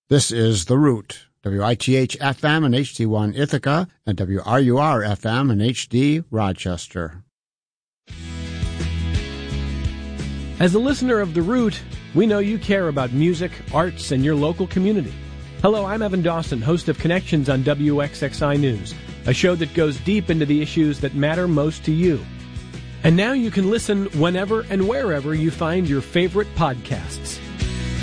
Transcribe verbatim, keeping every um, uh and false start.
This is The Root, W I T H F M and H D one Ithaca, and W R U R F M and H D Rochester. As a listener of The Root, we know you care about music, arts, and your local community. Hello, I'm Evan Dawson, host of Connections on W X X I News, a show that goes deep into the issues that matter most to you. And now you can listen whenever and wherever you find your favorite podcasts.